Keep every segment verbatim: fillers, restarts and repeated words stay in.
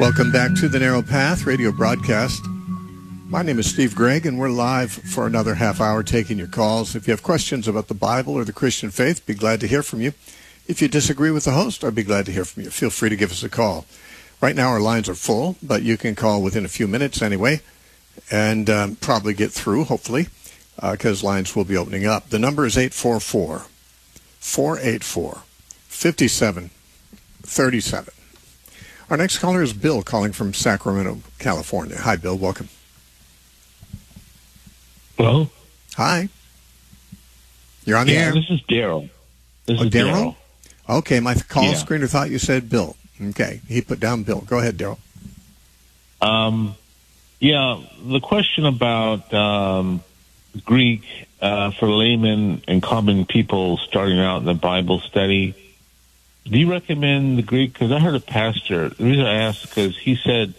Welcome back to the Narrow Path radio broadcast. My name is Steve Gregg, and we're live for another half hour taking your calls. If you have questions about the Bible or the Christian faith, be glad to hear from you. If you disagree with the host, I'd be glad to hear from you. Feel free to give us a call. Right now our lines are full, but you can call within a few minutes anyway, and um, probably get through, hopefully, because uh, lines will be opening up. The number is eight four four, four eight four, five seven three seven. Our next caller is Bill, calling from Sacramento, California. Hi, Bill. Welcome. Hello? Hi. You're on the yeah, air. This is Daryl. This oh, is Daryl. Okay, my call yeah. screener thought you said Bill. Okay, he put down Bill. Go ahead, Daryl. Um, yeah, the question about um, Greek uh, for laymen and common people starting out in the Bible study. Do you recommend the Greek? Because I heard a pastor. The reason I asked because he said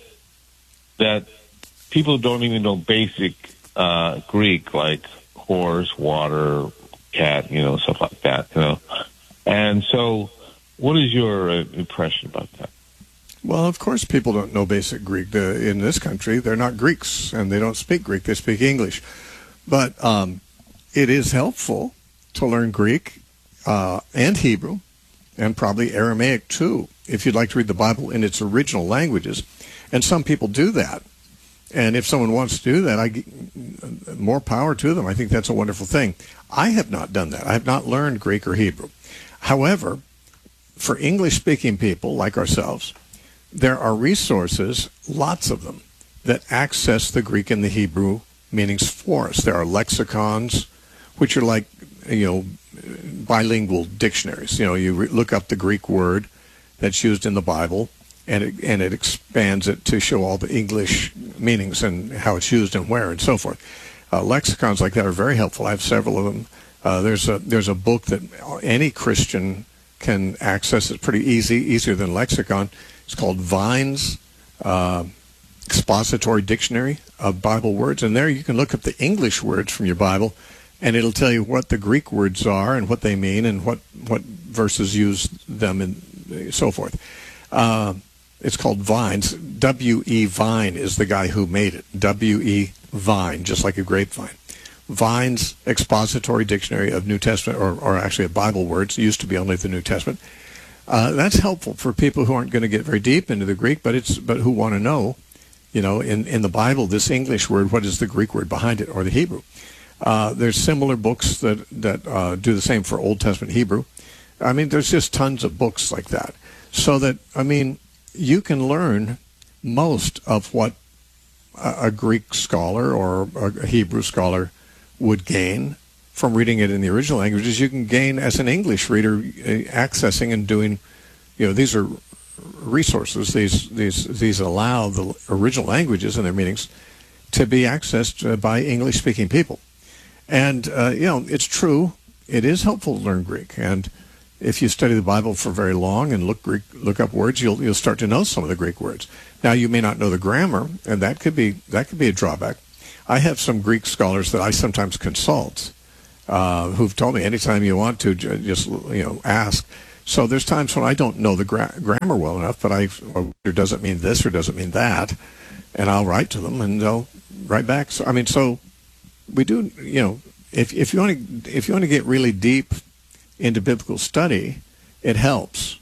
that people don't even know basic uh, Greek, like horse, water, cat, you know, stuff like that. You know, and so, what is your uh, impression about that? Well, of course, people don't know basic Greek. The, in this country, they're not Greeks, and they don't speak Greek. They speak English. But um, it is helpful to learn Greek uh, and Hebrew, and probably Aramaic too, if you'd like to read the Bible in its original languages. And some people do that. And if someone wants to do that, I more power to them. I think that's a wonderful thing. I have not done that. I have not learned Greek or Hebrew. However, for English-speaking people like ourselves, there are resources, lots of them, that access the Greek and the Hebrew meanings for us. There are lexicons, which are like, you know, bilingual dictionaries. You know, you re- look up the Greek word that's used in the Bible, and it, and it expands it to show all the English meanings and how it's used and where and so forth. Uh, lexicons like that are very helpful. I have several of them. Uh, there's a there's a book that any Christian can access. It's pretty easy, easier than lexicon. It's called Vine's uh, Expository Dictionary of Bible Words, and there you can look up the English words from your Bible, and it'll tell you what the Greek words are and what they mean and what, what verses use them and so forth. Uh, it's called Vines. W E. Vine is the guy who made it. W E. Vine, just like a grapevine. Vine's Expository Dictionary of New Testament, or, or actually of Bible words. It used to be only the New Testament. Uh, that's helpful for people who aren't going to get very deep into the Greek, but it's but who want to know, you know, in, in the Bible, this English word, what is the Greek word behind it, or the Hebrew? Uh, there's similar books that, that uh, do the same for Old Testament Hebrew. I mean, there's just tons of books like that. So that, I mean, you can learn most of what a, a Greek scholar or a Hebrew scholar would gain from reading it in the original languages. You can gain as an English reader, uh, accessing and doing, you know, these are resources. These, these, these allow the original languages and their meanings to be accessed uh, by English-speaking people. And, uh, you know, it's true. It is helpful to learn Greek. And if you study the Bible for very long and look Greek, look up words, you'll you'll start to know some of the Greek words. Now, you may not know the grammar, and that could be that could be a drawback. I have some Greek scholars that I sometimes consult uh, who've told me anytime you want to, just, you know, ask. So there's times when I don't know the gra- grammar well enough, but I, or does it mean this or does it mean that? And I'll write to them, and they'll write back. So I mean, so we do, you know, if if you want to if you want to get really deep into biblical study, it helps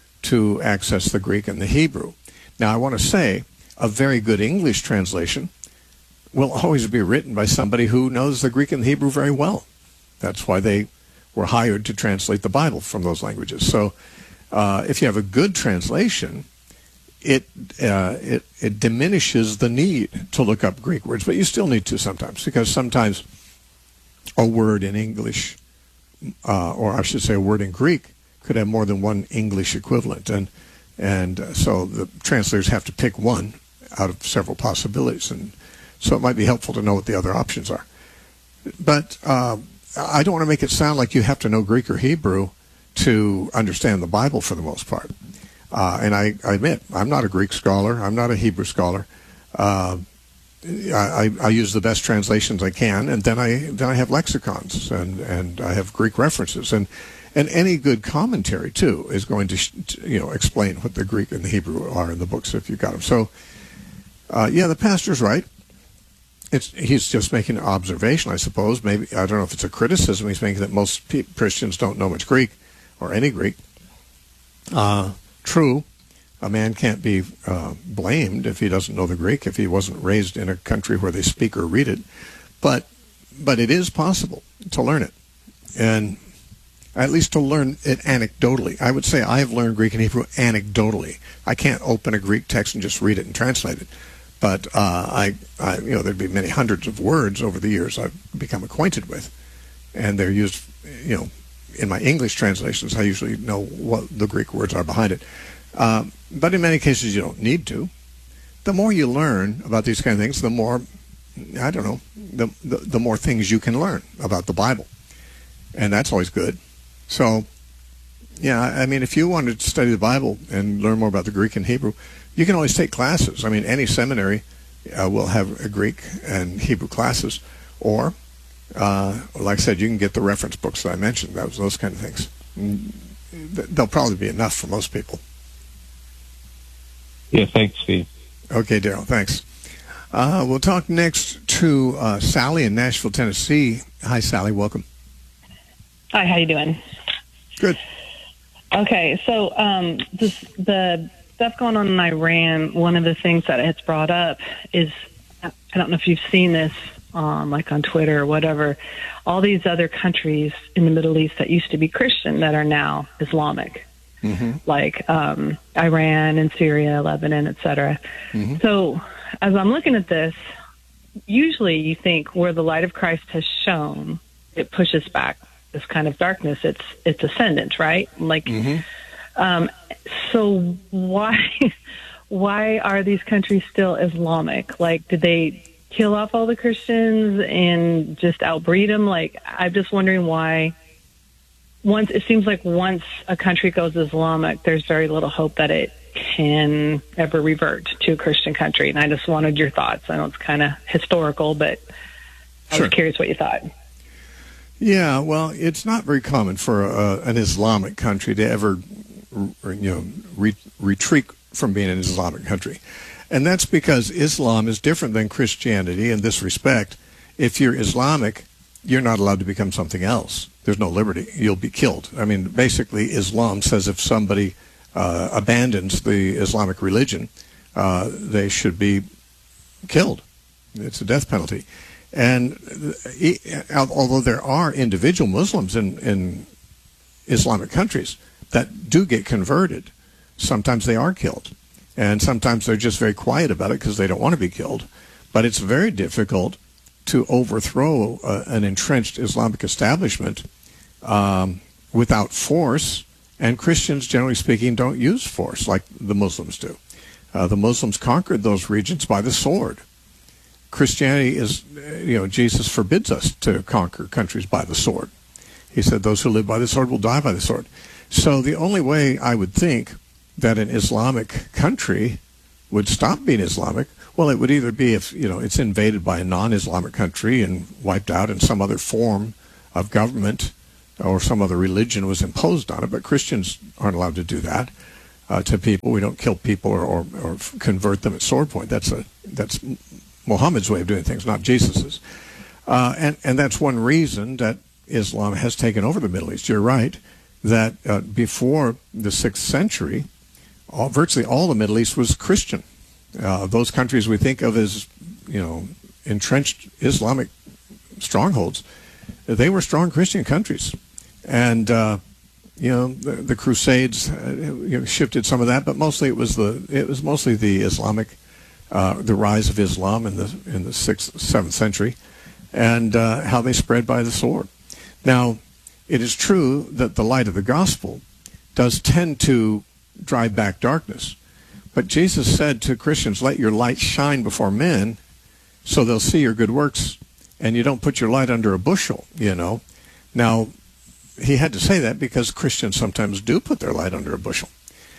to access the Greek and the Hebrew. Now, I want to say a very good English translation will always be written by somebody who knows the Greek and the Hebrew very well. That's why they were hired to translate the Bible from those languages. So uh, if you have a good translation, it, uh, it it diminishes the need to look up Greek words, but you still need to sometimes, because sometimes a word in English, uh, or I should say a word in Greek, could have more than one English equivalent, and and uh, so the translators have to pick one out of several possibilities, and so it might be helpful to know what the other options are. But uh, I don't want to make it sound like you have to know Greek or Hebrew to understand the Bible for the most part. Uh, and I, I admit, I'm not a Greek scholar. I'm not a Hebrew scholar. Uh, I, I use the best translations I can, and then I then I have lexicons, and, and I have Greek references. And And any good commentary, too, is going to, you know, explain what the Greek and the Hebrew are in the books if you've got them. So, uh, yeah, the pastor's right. It's, he's just making an observation, I suppose. Maybe, I don't know if it's a criticism. He's making that most pe- Christians don't know much Greek or any Greek. Uh, true, a man can't be uh, blamed if he doesn't know the Greek, if he wasn't raised in a country where they speak or read it. But, but it is possible to learn it, and at least to learn it anecdotally. I would say I have learned Greek and Hebrew anecdotally. I can't open a Greek text and just read it and translate it. But uh, I, I, you know, there'd be many hundreds of words over the years I've become acquainted with, and they're used, you know, in my English translations. I usually know what the Greek words are behind it. Uh, but in many cases, you don't need to. The more you learn about these kind of things, the more, I don't know, the the, the more things you can learn about the Bible, and that's always good. So, yeah, I mean, if you wanted to study the Bible and learn more about the Greek and Hebrew, you can always take classes. I mean, any seminary uh, will have a Greek and Hebrew classes, or, uh, like I said, you can get the reference books that I mentioned, those, those kind of things. They'll probably be enough for most people. Yeah, thanks, Steve. Okay, Daryl, thanks. Uh, we'll talk next to uh, Sally in Nashville, Tennessee. Hi, Sally, welcome. Hi, how you doing? Good. Okay, so um, this, the stuff going on in Iran, one of the things that it's brought up is, I don't know if you've seen this, um, like on Twitter or whatever, all these other countries in the Middle East that used to be Christian that are now Islamic, mm-hmm. like um, Iran and Syria, Lebanon, et cetera. Mm-hmm. So as I'm looking at this, usually you think where the light of Christ has shone, it pushes back this kind of darkness. It's it's ascendant, right? Like, mm-hmm. um, so why why are these countries still Islamic? Like, did they kill off all the Christians and just outbreed them? Like, I'm just wondering why. Once it seems like once a country goes Islamic, there's very little hope that it can ever revert to a Christian country. And I just wanted your thoughts. I know it's kind of historical, but I sure. was curious what you thought. Yeah, well, it's not very common for a, an Islamic country to ever, you know, re- retreat from being an Islamic country. And that's because Islam is different than Christianity in this respect. If you're Islamic, you're not allowed to become something else. There's no liberty. You'll be killed. I mean, basically, Islam says if somebody uh, abandons the Islamic religion, uh, they should be killed. It's a death penalty. And although there are individual Muslims in, in Islamic countries that do get converted, sometimes they are killed. And sometimes they're just very quiet about it because they don't want to be killed. But it's very difficult to overthrow uh, an entrenched Islamic establishment um, without force. And Christians, generally speaking, don't use force like the Muslims do. Uh, the Muslims conquered those regions by the sword. Christianity is, you know, Jesus forbids us to conquer countries by the sword. He said those who live by the sword will die by the sword. So the only way I would think that an Islamic country would stop being Islamic, well, it would either be if, you know, it's invaded by a non-Islamic country and wiped out and some other form of government or some other religion was imposed on it, but Christians aren't allowed to do that uh, to people. We don't kill people or, or, or convert them at sword point. That's a that's Muhammad's way of doing things, not Jesus's. Uh, and, and that's one reason that Islam has taken over the Middle East. You're right that uh, before the sixth century, all, virtually all the Middle East was Christian. Uh, those countries we think of as, you know, entrenched Islamic strongholds, they were strong Christian countries. And, uh, you know, the, the Crusades uh, you know, shifted some of that, but mostly it was the it was mostly the Islamic Uh, the rise of Islam in the in the sixth, seventh century, and uh, how they spread by the sword. Now, it is true that the light of the gospel does tend to drive back darkness, but Jesus said to Christians, "Let your light shine before men, so they'll see your good works, and you don't put your light under a bushel." You know, now he had to say that because Christians sometimes do put their light under a bushel,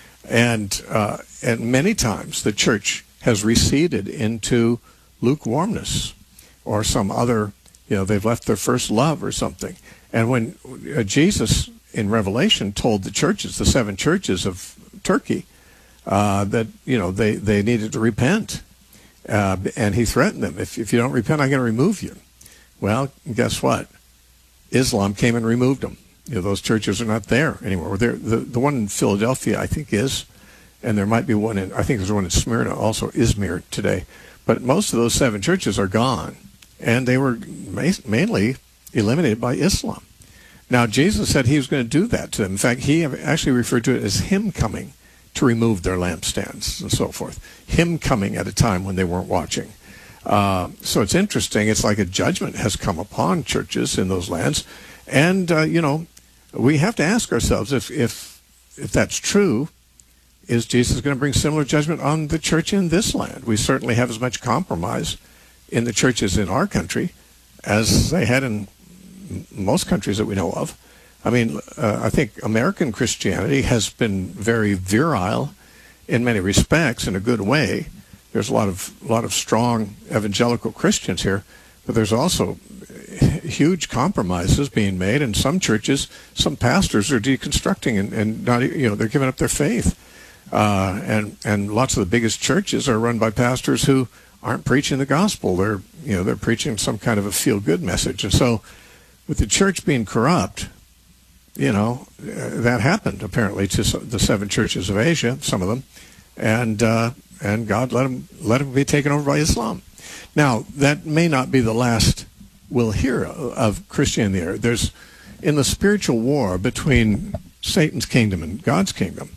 and uh, and many times the church has receded into lukewarmness or some other, you know, they've left their first love or something. And when uh, Jesus in Revelation told the churches, the seven churches of Turkey, uh, that, you know, they, they needed to repent. Uh, and he threatened them, if, if you don't repent, I'm going to remove you. Well, guess what? Islam came and removed them. You know, those churches are not there anymore. They're, the, the one in Philadelphia, I think, is, and there might be one in, I think there's one in Smyrna, also Izmir today. But most of those seven churches are gone, and they were ma- mainly eliminated by Islam. Now, Jesus said he was going to do that to them. In fact, he actually referred to it as him coming to remove their lampstands and so forth. Him coming at a time when they weren't watching. Uh, so it's interesting. It's like a judgment has come upon churches in those lands. And, uh, you know, we have to ask ourselves if, if, if that's true, is Jesus going to bring similar judgment on the church in this land? We certainly have as much compromise in the churches in our country as they had in most countries that we know of. I mean, uh, I think American Christianity has been very virile in many respects, in a good way. There's a lot of a lot of strong evangelical Christians here, but there's also huge compromises being made, and some churches, some pastors are deconstructing and, and not, you know, they're giving up their faith. Uh, and and lots of the biggest churches are run by pastors who aren't preaching the gospel. They're you know they're preaching some kind of a feel-good message, and so with the church being corrupt, you know, uh, that happened apparently to the seven churches of Asia, some of them, and uh, and God let them let them be taken over by Islam. Now that may not be the last we'll hear of Christianity. There, there's in the spiritual war between Satan's kingdom and God's kingdom.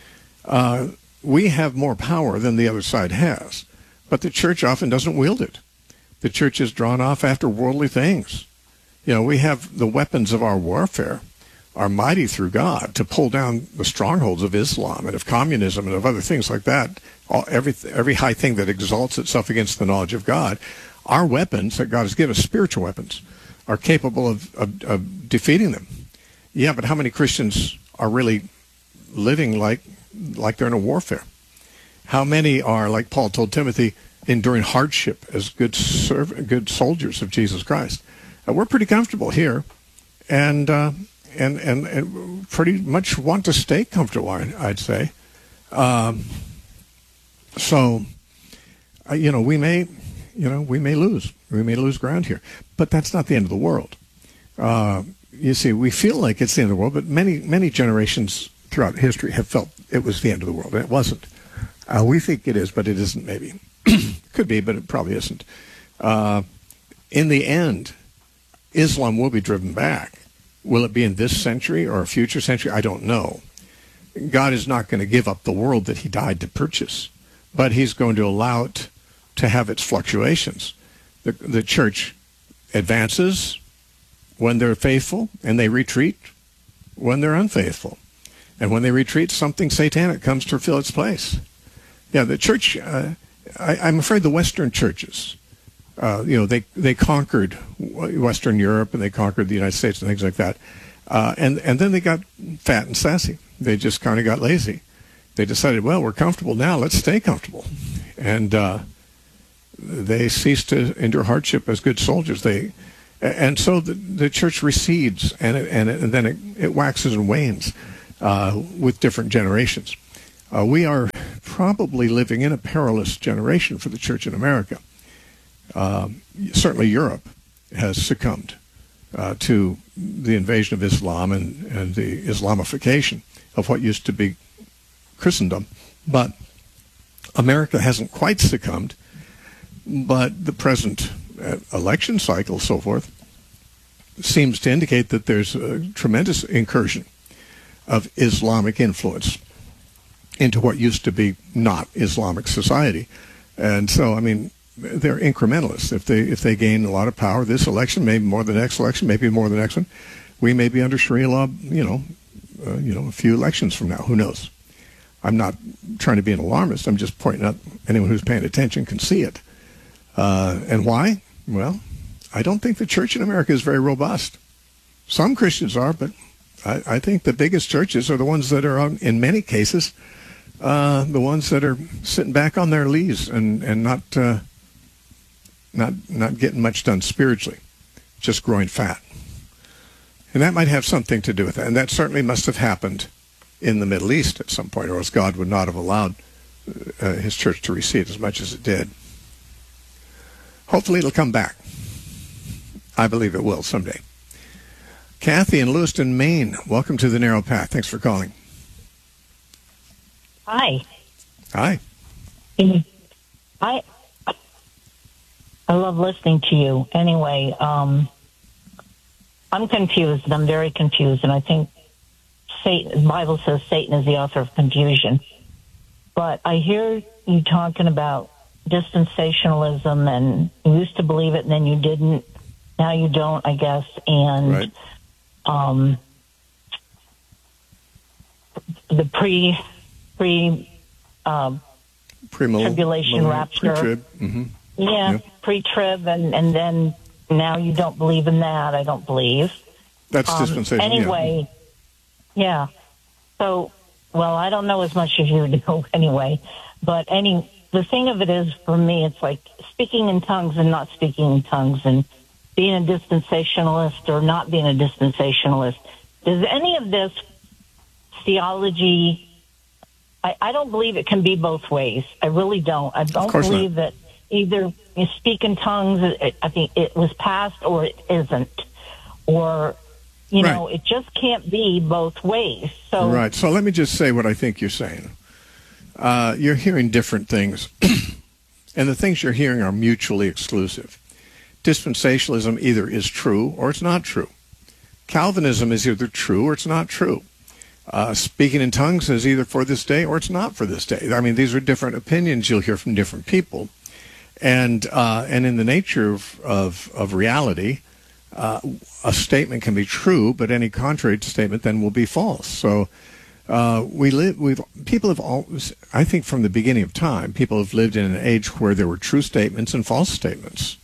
Uh, we have more power than the other side has, but the church often doesn't wield it. The church is drawn off after worldly things. You know, we have the weapons of our warfare are mighty through God to pull down the strongholds of Islam and of communism and of other things like that. All, every, every high thing that exalts itself against the knowledge of God. Our weapons that God has given us, spiritual weapons, are capable of, of, of defeating them. Yeah, but how many Christians are really living like like they're in a warfare? How many are, like Paul told Timothy, enduring hardship as good serv- good soldiers of Jesus Christ? Uh, we're pretty comfortable here, and, uh, and and and pretty much want to stay comfortable, I'd say. Um, so, uh, you know, we may, you know, we may lose. We may lose ground here, but that's not the end of the world. Uh, you see, we feel like it's the end of the world, but many many generations throughout history have felt it was the end of the world, and it wasn't. Uh, we think it is, but it isn't, maybe. Could be, but it probably isn't. Uh, in the end, Islam will be driven back. Will it be in this century or a future century? I don't know. God is not going to give up the world that he died to purchase, but he's going to allow it to have its fluctuations. The, the church advances when they're faithful, and they retreat when they're unfaithful. And when they retreat, something satanic comes to fill its place. Yeah, the church, uh, I, I'm afraid the Western churches, uh, you know, they, they conquered Western Europe and they conquered the United States and things like that. Uh, and, and then they got fat and sassy. They just kind of got lazy. They decided, well, we're comfortable now, let's stay comfortable. And uh, they ceased to endure hardship as good soldiers. They, and so the, the church recedes, and, it, and, it, and then it, it waxes and wanes uh, with different generations. Uh, we are probably living in a perilous generation for the church in America. Uh, certainly Europe has succumbed uh, to the invasion of Islam and, and the Islamification of what used to be Christendom. But America hasn't quite succumbed, but the present uh, election cycle, so forth, seems to indicate that there's a tremendous incursion of Islamic influence into what used to be not Islamic society. And so, I mean, they're incrementalists. If they if they gain a lot of power this election, maybe more the next election, maybe more the next one, we may be under Sharia law, you know, uh, you know, a few elections from now. Who knows? I'm not trying to be an alarmist. I'm just pointing out anyone who's paying attention can see it. Uh, and why? Well, I don't think the church in America is very robust. Some Christians are, but I, I think the biggest churches are the ones that are, on, in many cases, uh, the ones that are sitting back on their lees and and not uh, not not getting much done spiritually, just growing fat. And that might have something to do with it. And that certainly must have happened in the Middle East at some point, or else God would not have allowed uh, his church to recede as much as it did. Hopefully it'll come back. I believe it will someday. Kathy in Lewiston, Maine, welcome to The Narrow Path. Thanks for calling. Hi. Hi. I I love listening to you. Anyway, um, I'm confused. I'm very confused, and I think Satan, the Bible says Satan is the author of confusion. But I hear you talking about dispensationalism, and you used to believe it, and then you didn't. Now you don't, I guess. And Right. um, the pre pre um, Premill- tribulation millennial- rapture. Pre-trib. Mm-hmm. Yeah, Yep. pre-trib, and, and then now you don't believe in that, I don't believe. That's Um, dispensation. Anyway, yeah. So, well, I don't know as much as you do anyway, but any the thing of it is, for me, it's like speaking in tongues and not speaking in tongues, and being a dispensationalist or not being a dispensationalist. Does any of this theology, I, I don't believe it can be both ways. I really don't. I don't course not. believe that either you speak in tongues, it, I think it was past, or it isn't. Or, you Right. know, it just can't be both ways. So, Right. So let me just say what I think you're saying. Uh, you're hearing different things, and the things you're hearing are mutually exclusive. Dispensationalism either is true or it's not true. Calvinism is either true or it's not true. Uh, speaking in tongues is either for this day or it's not for this day. I mean, these are different opinions you'll hear from different people. And uh, and in the nature of, of, of reality, uh, a statement can be true, but any contrary statement then will be false. So uh, we live. We've people have always, I think, from the beginning of time, people have lived in an age where there were true statements and false statements.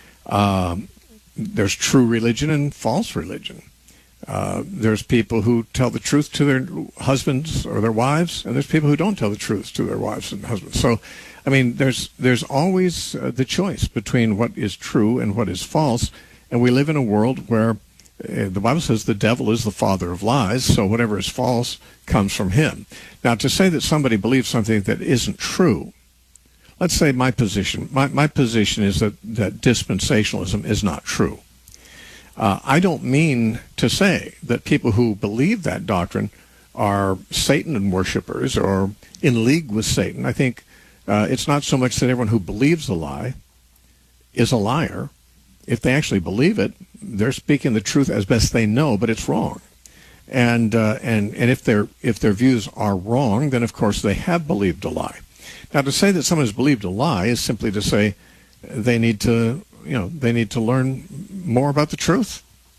Um, there's true religion and false religion. Uh, there's people who tell the truth to their husbands or their wives, and there's people who don't tell the truth to their wives and husbands. So, I mean, there's there's always uh, the choice between what is true and what is false, and we live in a world where uh, the Bible says the devil is the father of lies, so whatever is false comes from him. Now, to say that somebody believes something that isn't true, let's say my position, my, my position is that, that dispensationalism is not true. Uh, I don't mean to say that people who believe that doctrine are Satan worshipers or in league with Satan. I think uh, it's not so much that everyone who believes a lie is a liar. If they actually believe it, they're speaking the truth as best they know, but it's wrong. And uh, and and if their if their views are wrong, then of course they have believed a lie. Now, to say that someone has believed a lie is simply to say they need to. You know, they need to learn more about the truth.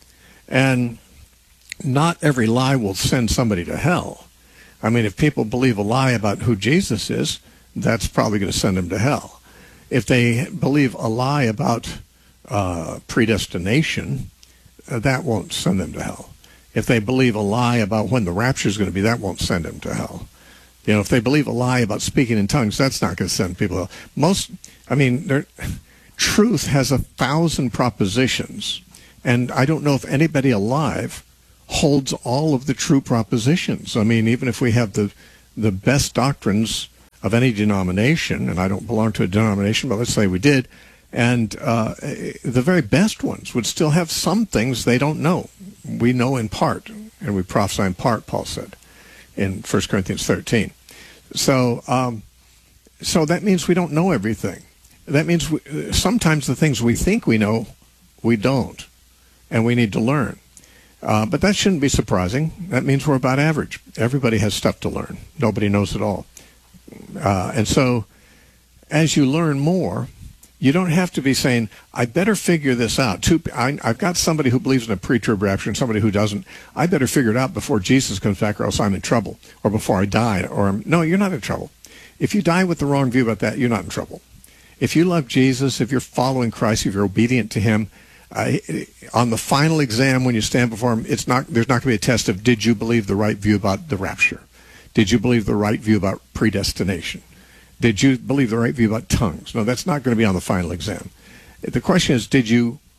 And not every lie will send somebody to hell. I mean, if people believe a lie about who Jesus is, that's probably going to send them to hell. If they believe a lie about uh, predestination, uh, that won't send them to hell. If they believe a lie about when the rapture is going to be, that won't send them to hell. You know, if they believe a lie about speaking in tongues, that's not going to send people to hell. Most, I mean, they're... Truth has a thousand propositions, and I don't know if anybody alive holds all of the true propositions. I mean, even if we have the the best doctrines of any denomination, and I don't belong to a denomination, but let's say we did, and uh, the very best ones would still have some things they don't know. We know in part, and we prophesy in part, Paul said in First Corinthians thirteen. So, um, so that means we don't know everything. That means we, sometimes the things we think we know, we don't, and we need to learn. Uh, but that shouldn't be surprising. That means we're about average. Everybody has stuff to learn. Nobody knows it all. Uh, and so as you learn more, you don't have to be saying, I better figure this out. Two, I, I've got somebody who believes in a pre-trib rapture and somebody who doesn't. I better figure it out before Jesus comes back or else I'm in trouble, or before I die. Or I'm, no, you're not in trouble. If you die with the wrong view about that, you're not in trouble. If you love Jesus, if you're following Christ, if you're obedient to him, uh, on the final exam when you stand before him, it's not, there's not going to be a test of did you believe the right view about the rapture? Did you believe the right view about predestination? Did you believe the right view about tongues? No, that's not going to be on the final exam. The question is, did you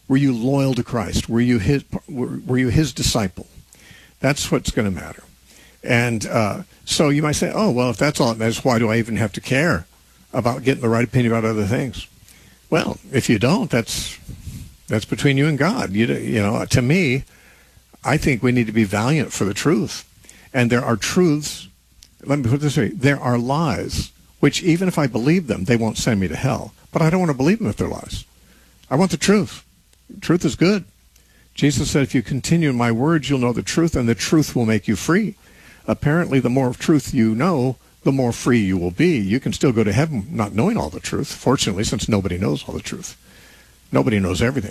Were you loyal to Christ? Were you his, were, were you his disciple? That's what's going to matter. And uh, so you might say, oh, well, if that's all it matters, why do I even have to care about getting the right opinion about other things? Well, if you don't, that's that's between you and God. You, you know, to me, I think we need to be valiant for the truth. And there are truths, let me put it this way, there are lies, which even if I believe them, they won't send me to hell. But I don't want to believe them if they're lies. I want the truth. Truth is good. Jesus said, if you continue in my words, you'll know the truth, and the truth will make you free. Apparently, the more truth you know, the more free you will be. You can still go to heaven not knowing all the truth, fortunately, since nobody knows all the truth. Nobody knows everything.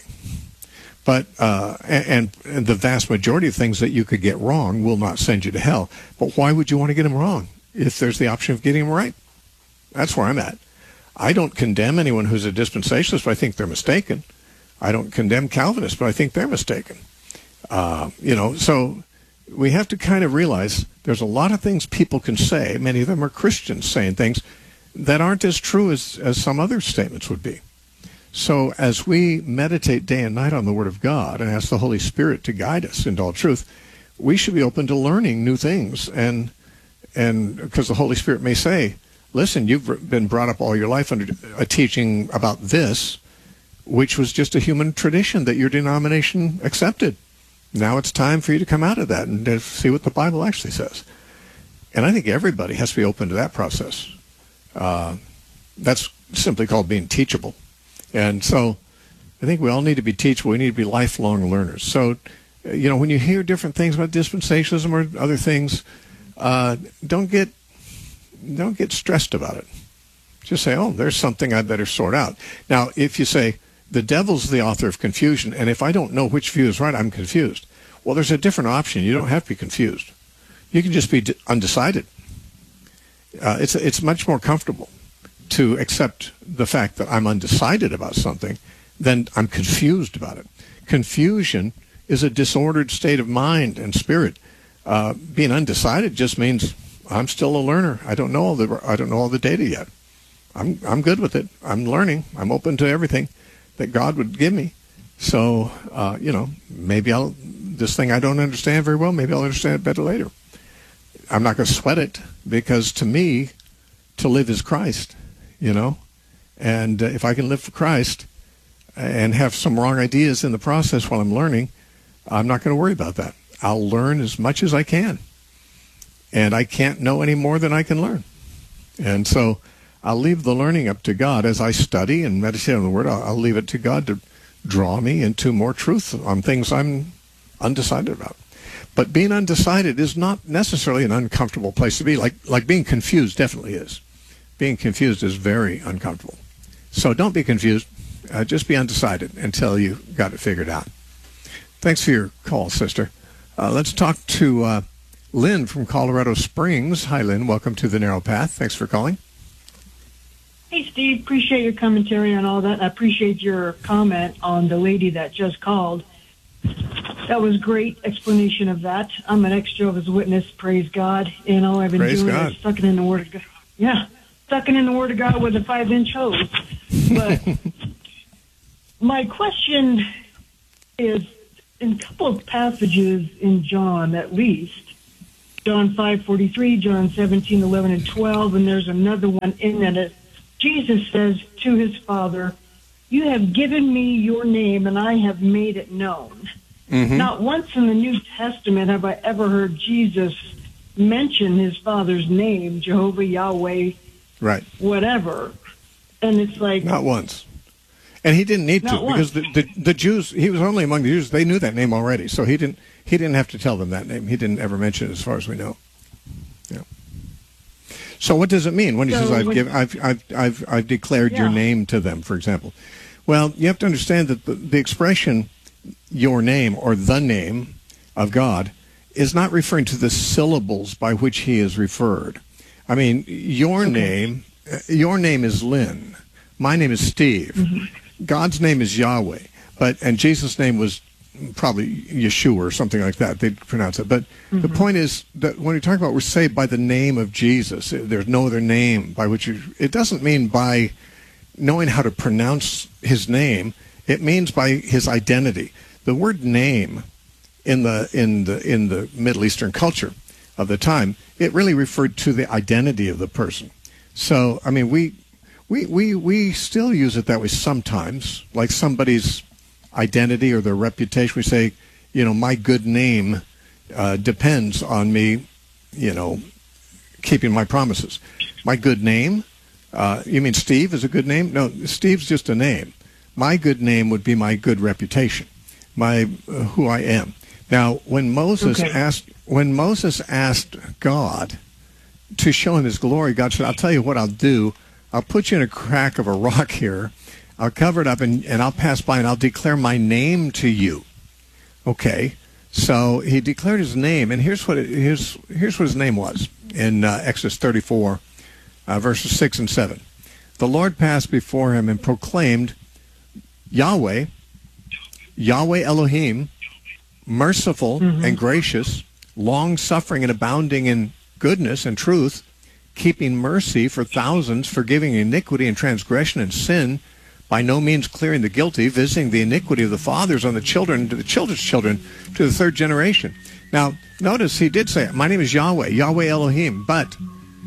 But uh, and, and the vast majority of things that you could get wrong will not send you to hell. But why would you want to get them wrong if there's the option of getting them right? That's where I'm at. I don't condemn anyone who's a dispensationalist, but I think they're mistaken. I don't condemn Calvinists, but I think they're mistaken. Uh, you know, so we have to kind of realize there's a lot of things people can say. Many of them are Christians saying things that aren't as true as, as some other statements would be. So as we meditate day and night on the Word of God and ask the Holy Spirit to guide us into all truth, we should be open to learning new things. And and because the Holy Spirit may say, listen, you've been brought up all your life under a teaching about this, which was just a human tradition that your denomination accepted. Now it's time for you to come out of that and to see what the Bible actually says. And I think everybody has to be open to that process. Uh, that's simply called being teachable. And so I think we all need to be teachable. We need to be lifelong learners. So, you know, when you hear different things about dispensationalism or other things, uh, don't get don't get stressed about it. Just say, oh, there's something I better sort out. Now, if you say, the devil's the author of confusion, and if I don't know which view is right, I'm confused. Well, there's a different option. You don't have to be confused. You can just be undecided. Uh, it's it's much more comfortable to accept the fact that I'm undecided about something than I'm confused about it. Confusion is a disordered state of mind and spirit. Uh, being undecided just means I'm still a learner. I don't know all the I don't know all the data yet. I'm I'm good with it. I'm learning. I'm open to everything that God would give me. So, uh, you know, maybe I'll, this thing I don't understand very well, maybe I'll understand it better later. I'm not going to sweat it, because to me, to live is Christ, you know. And uh, if I can live for Christ and have some wrong ideas in the process while I'm learning, I'm not going to worry about that. I'll learn as much as I can. And I can't know any more than I can learn. And so I'll leave the learning up to God. As I study and meditate on the Word, I'll, I'll leave it to God to draw me into more truth on things I'm undecided about. But being undecided is not necessarily an uncomfortable place to be. Like, like being confused definitely is. Being confused is very uncomfortable. So don't be confused. Uh, just be undecided until you got it figured out. Thanks for your call, sister. Uh, let's talk to uh, Lynn from Colorado Springs. Hi, Lynn. Welcome to The Narrow Path. Thanks for calling. Hey, Steve, appreciate your commentary on all that. I appreciate your comment on the lady that just called. That was great explanation of that. I'm an ex-Jehovah's Witness, praise God, and all I've been praise doing God. is sucking in the Word of God. Yeah, sucking in the Word of God with a five-inch hose. But my question is, in a couple of passages in John, at least, John five forty-three, John seventeen, eleven, and twelve, and there's another one in that Jesus says to his Father, you have given me your name, and I have made it known. Mm-hmm. Not once in the New Testament have I ever heard Jesus mention his Father's name, Jehovah, Yahweh, right, whatever. And it's like... Not once. And he didn't need to, because the, the the Jews, he was only among the Jews, they knew that name already, so he didn't he didn't have to tell them that name. He didn't ever mention it, as far as we know. Yeah. So what does it mean when he so says, I've, when, given, I've, I've, I've, I've declared yeah. your name to them, for example? Well, you have to understand that the, the expression, your name, or the name of God, is not referring to the syllables by which he is referred. I mean, your okay. name, your name is Lynn. My name is Steve. Mm-hmm. God's name is Yahweh. But, and Jesus' name was probably Yeshua or something like that. They'd pronounce it. But mm-hmm. the point is that when you talk about we're saved by the name of Jesus, there's no other name by which you... It doesn't mean by knowing how to pronounce his name. It means by his identity. The word name in the in the in the Middle Eastern culture of the time, it really referred to the identity of the person. So, I mean, we we we we still use it that way sometimes, like somebody's identity or their reputation. We say, you know, my good name uh, depends on me, you know, keeping my promises. My good name, uh, you mean Steve is a good name? No, Steve's just a name. My good name would be my good reputation, my uh, who I am. Now, when Moses Okay. asked when Moses asked God to show him his glory, God said, I'll tell you what I'll do. I'll put you in a crack of a rock here. I'll cover it up, and, and I'll pass by, and I'll declare my name to you. Okay, so he declared his name, and here's what it, here's here's what his name was in uh, Exodus thirty-four, uh, verses six and seven. The Lord passed before him and proclaimed, Yahweh, Yahweh Elohim, merciful Mm-hmm. and gracious, long-suffering and abounding in goodness and truth, keeping mercy for thousands, forgiving iniquity and transgression and sin, by no means clearing the guilty, visiting the iniquity of the fathers on the children to the children's children to the third generation. Now, notice he did say, my name is Yahweh, Yahweh Elohim, but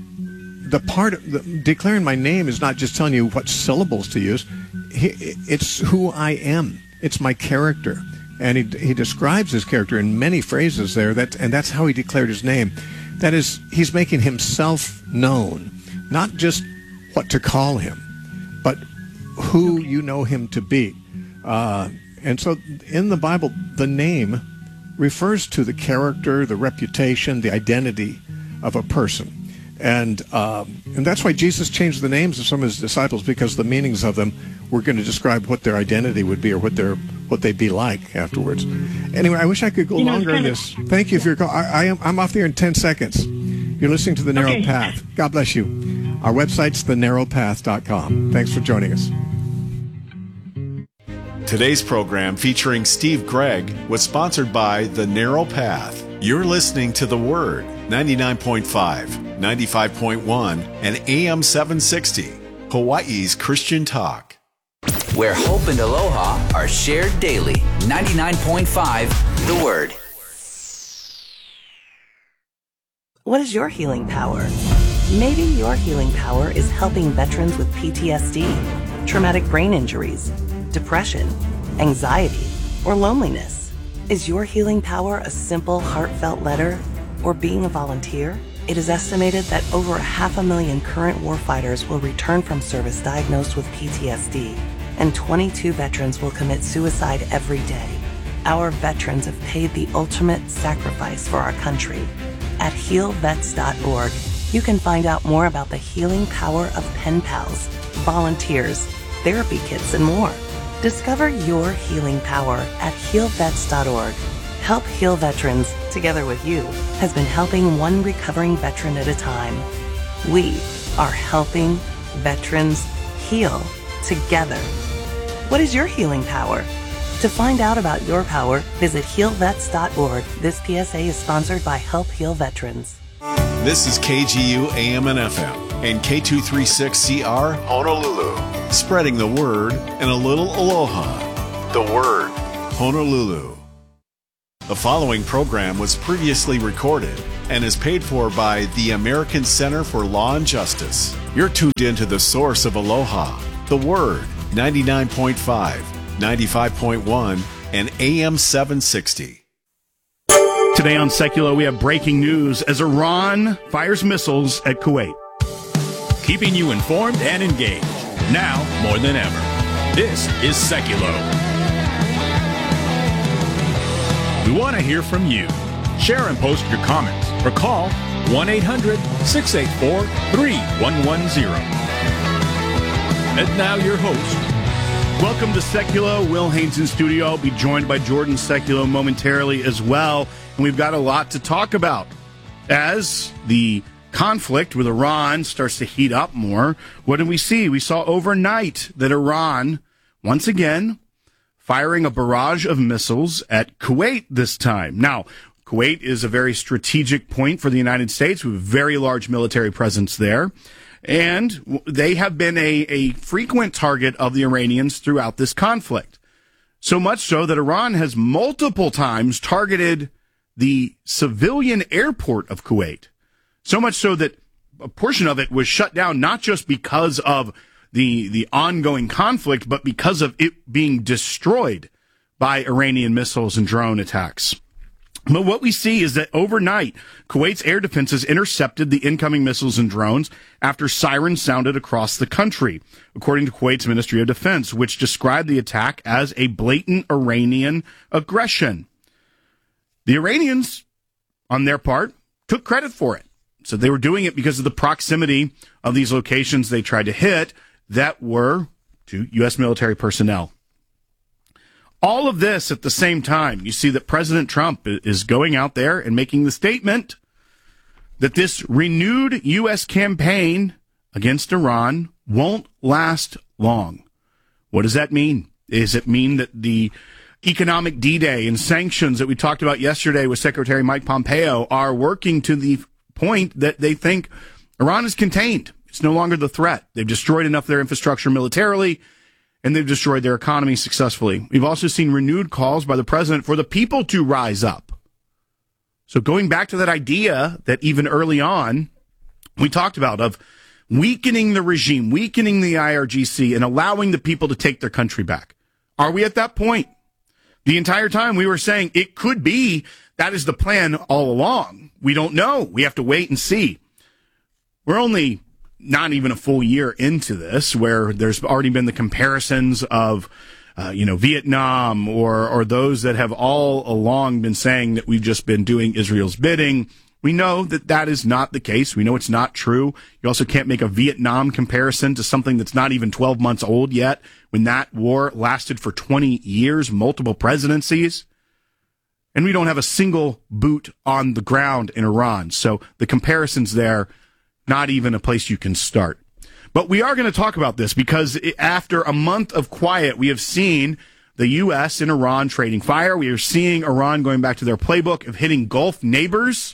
the part of the, declaring my name is not just telling you what syllables to use. He, it's who I am. It's my character. And he, he describes his character in many phrases there, that, and that's how he declared his name. That is, he's making himself known, not just what to call him, but who you know him to be. Uh, and so in the Bible, the name refers to the character, the reputation, the identity of a person. And um, and that's why Jesus changed the names of some of his disciples, because the meanings of them were going to describe what their identity would be, or what their what they'd be like afterwards. Anyway, I wish I could go You know, longer on kind of- this. Thank you for your call. I, I am I'm off the air in ten seconds. You're listening to The Narrow Okay. Path. God bless you. Our website's the narrow path dot com. Thanks for joining us. Today's program, featuring Steve Gregg, was sponsored by The Narrow Path. You're listening to The Word, ninety-nine point five, ninety-five point one, and A M seven sixty, Hawaii's Christian Talk. Where hope and aloha are shared daily. ninety-nine point five The Word. What is your healing power? Maybe your healing power is helping veterans with P T S D, traumatic brain injuries, depression, anxiety, or loneliness. Is your healing power a simple, heartfelt letter or being a volunteer? It is estimated that over a half a million current warfighters will return from service diagnosed with P T S D, and twenty-two veterans will commit suicide every day. Our veterans have paid the ultimate sacrifice for our country. At heal vets dot org, you can find out more about the healing power of pen pals, volunteers, therapy kits, and more. Discover your healing power at heal vets dot org. Help Heal Veterans, together with you, has been helping one recovering veteran at a time. We are helping veterans heal together. What is your healing power? To find out about your power, visit heal vets dot org. This P S A is sponsored by Help Heal Veterans. This is K G U A M and F M and K two thirty-six C R Honolulu, spreading the word and a little aloha. The Word, Honolulu. The following program was previously recorded and is paid for by the American Center for Law and Justice. You're tuned into the source of aloha, The Word, ninety-nine point five, ninety-five point one, and A M seven sixty. Today on Secular, we have breaking news as Iran fires missiles at Kuwait. Keeping you informed and engaged, now more than ever. This is Secular. We want to hear from you. Share and post your comments or call one eight hundred, six eight four, three one one zero. And now your host. Welcome to Secular. Will Haynes in studio. I'll be joined by Jordan Secular momentarily as well. And we've got a lot to talk about as the conflict with Iran starts to heat up more. What did we see? We saw overnight that Iran, once again, firing a barrage of missiles at Kuwait this time. Now, Kuwait is a very strategic point for the United States. We have a very large military presence there. And they have been a, a frequent target of the Iranians throughout this conflict. So much so that Iran has multiple times targeted the civilian airport of Kuwait. So much so that a portion of it was shut down, not just because of the the ongoing conflict, but because of it being destroyed by Iranian missiles and drone attacks. But what we see is that overnight, Kuwait's air defenses intercepted the incoming missiles and drones after sirens sounded across the country, according to Kuwait's Ministry of Defense, which described the attack as a blatant Iranian aggression. The Iranians, on their part, took credit for it. So they were doing it because of the proximity of these locations they tried to hit that were to U S military personnel. All of this at the same time, you see that President Trump is going out there and making the statement that this renewed U S campaign against Iran won't last long. What does that mean? Does it mean that the economic D-Day and sanctions that we talked about yesterday with Secretary Mike Pompeo are working to the point that they think Iran is contained? It's no longer the threat. They've destroyed enough of their infrastructure militarily, and they've destroyed their economy successfully. We've also seen renewed calls by the president for the people to rise up. So going back to that idea that even early on we talked about of weakening the regime, weakening the I R G C, and allowing the people to take their country back. Are we at that point? The entire time we were saying it could be that is the plan all along. We don't know. We have to wait and see. We're only not even a full year into this, where there's already been the comparisons of, uh, you know, Vietnam or or those that have all along been saying that we've just been doing Israel's bidding. We know that that is not the case. We know it's not true. You also can't make a Vietnam comparison to something that's not even twelve months old yet, when that war lasted for twenty years, multiple presidencies. And we don't have a single boot on the ground in Iran. So the comparisons there, not even a place you can start. But we are going to talk about this because after a month of quiet, we have seen the U S and Iran trading fire. We are seeing Iran going back to their playbook of hitting Gulf neighbors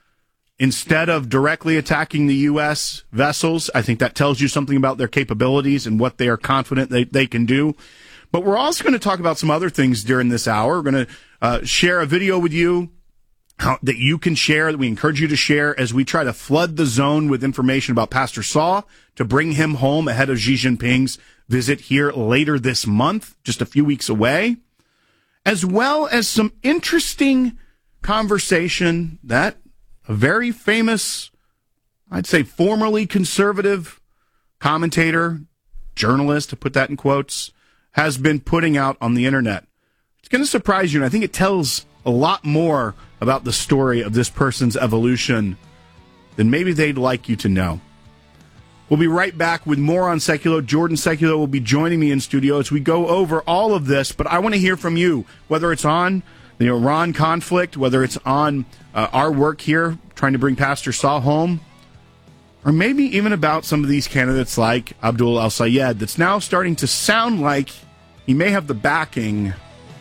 instead of directly attacking the U S vessels. I think that tells you something about their capabilities and what they are confident they, they can do. But we're also going to talk about some other things during this hour. We're going to uh, share a video with you how, that you can share, that we encourage you to share as we try to flood the zone with information about Pastor Saul to bring him home ahead of Xi Jinping's visit here later this month, just a few weeks away, as well as some interesting conversation that a very famous, I'd say formerly conservative commentator, journalist, to put that in quotes, has been putting out on the internet. It's going to surprise you, and I think it tells a lot more about the story of this person's evolution than maybe they'd like you to know. We'll be right back with more on Seculo. Jordan Seculo will be joining me in studio as we go over all of this, but I want to hear from you, whether it's on the Iran conflict, whether it's on uh, our work here trying to bring Pastor Saul home, or maybe even about some of these candidates like Abdul al-Sayed that's now starting to sound like he may have the backing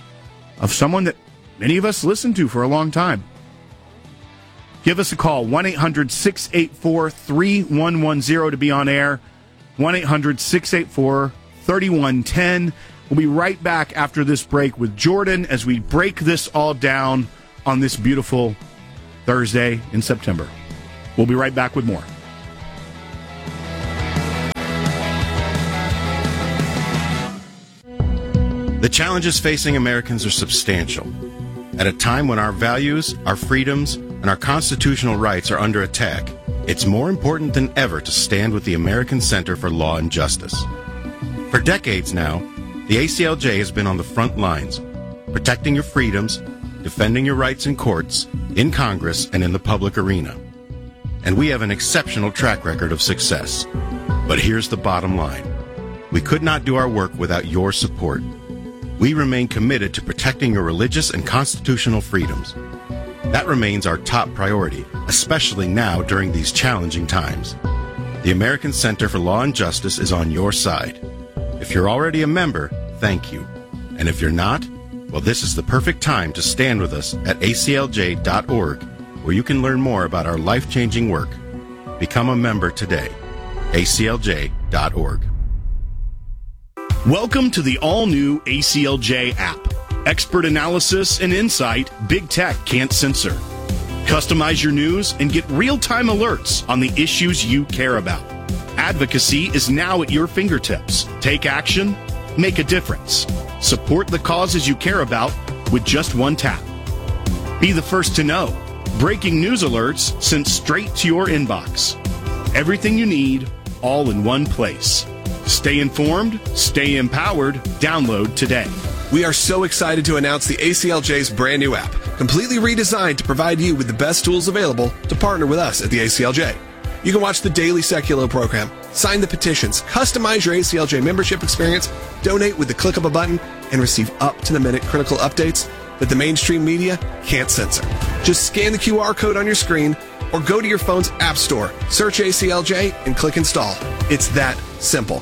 of someone that many of us listened to for a long time. Give us a call, one eight hundred six eight four three one one zero to be on air, one eight hundred six eight four three one one zero. We'll be right back after this break with Jordan as we break this all down on this beautiful Thursday in September. We'll be right back with more. The challenges facing Americans are substantial. At a time when our values, our freedoms, and our constitutional rights are under attack, it's more important than ever to stand with the American Center for Law and Justice. For decades now, the A C L J has been on the front lines, protecting your freedoms, defending your rights in courts, in Congress, and in the public arena. And we have an exceptional track record of success. But here's the bottom line. We could not do our work without your support. We remain committed to protecting your religious and constitutional freedoms. That remains our top priority, especially now during these challenging times. The American Center for Law and Justice is on your side. If you're already a member, thank you. And if you're not, well, this is the perfect time to stand with us at A C L J dot org, where you can learn more about our life-changing work. Become a member today. A C L J dot org. Welcome to the all-new A C L J app. Expert analysis and insight big tech can't censor. Customize your news and get real-time alerts on the issues you care about. Advocacy is now at your fingertips. Take action, make a difference. Support the causes you care about with just one tap. Be the first to know. Breaking news alerts sent straight to your inbox. Everything you need, all in one place. Stay informed, stay empowered. Download today. We are so excited to announce the A C L J's brand new app, completely redesigned to provide you with the best tools available to partner with us at the A C L J. You can watch the daily Seculo program, sign the petitions, customize your A C L J membership experience, donate with the click of a button, and receive up-to-the-minute critical updates that the mainstream media can't censor. Just scan the Q R code on your screen or go to your phone's app store, search A C L J, and click install. It's that simple.